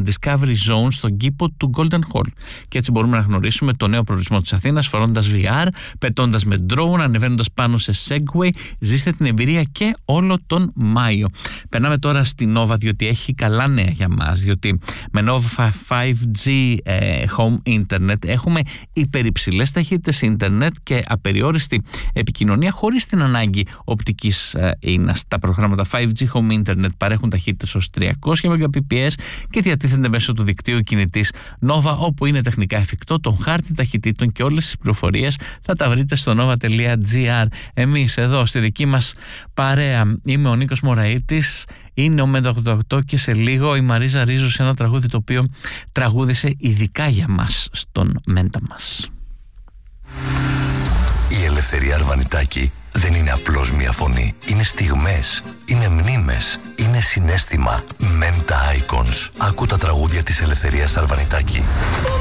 Discovery Zone στον κήπο του Golden Hall. Και έτσι μπορούμε να γνωρίσουμε το νέο προορισμό της Αθήνας φορώντας VR, πετώντας με drone, ανεβαίνοντας πάνω σε Segway. Ζήστε την εμπειρία και όλο τον Μάιο. Περνάμε τώρα στη Nova, διότι έχει καλά νέα για μας, διότι με Nova 5G Home Internet έχουμε υπερυψηλές ταχύτητες ίντερνετ και απεριόριστη επικοινωνία χωρίς την ανάγκη οπτικής ίνας. Τα προγράμματα 5G Home Internet παρέχουν ταχύτητες ως 300 Mbps και διατίθενται μέσω του δικτύου κινητής Nova, όπου είναι τεχνικά εφικτό. Τον χάρτη ταχυτήτων και όλες τις πληροφορίες θα τα βρείτε στο nova.gr. Εμείς εδώ στη δική μας παρέα, είμαι ο Νίκος Μωραΐτης, είναι ο Μέντα88 και σε λίγο η Μαρίζα Ρίζου σε ένα τραγούδι το οποίο τραγούδισε ειδικά για μας στον Μέντα μας. Η Ελευθερία Αρβανιτάκη δεν είναι απλώς μια φωνή. Είναι στιγμές, είναι μνήμες, είναι συναίσθημα. Μέντα Icons. Άκου τα τραγούδια της Ελευθερίας Αρβανιτάκη.